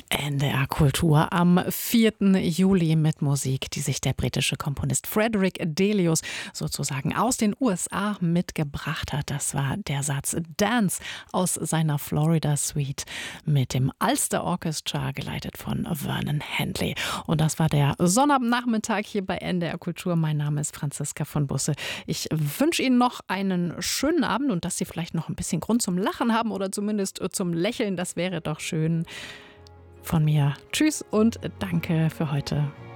NDR Kultur am 4. Juli mit Musik, die sich der britische Komponist Frederick Delius sozusagen aus den USA mitgebracht hat. Das war der Satz Dance aus seiner Florida Suite mit dem Ulster Orchestra, geleitet von Vernon Handley. Und das war der Sonnabendnachmittag hier bei NDR Kultur. Mein Name ist Franziska von Busse. Ich wünsche Ihnen noch einen schönen Abend und dass Sie vielleicht noch ein bisschen Grund zum Lachen haben oder zumindest zum Lächeln. Das wäre doch schön. Von mir tschüss und danke für heute.